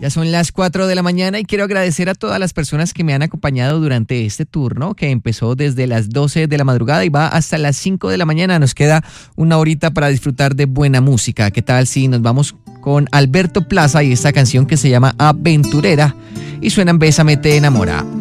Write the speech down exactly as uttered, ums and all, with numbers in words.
Ya son las cuatro de la mañana y quiero agradecer a todas las personas que me han acompañado durante este turno que empezó desde las doce de la madrugada y va hasta las cinco de la mañana. Nos queda una horita para disfrutar de buena música. ¿Qué tal si nos vamos con Alberto Plaza y esta canción que se llama Aventurera y suena en Bésame te enamora?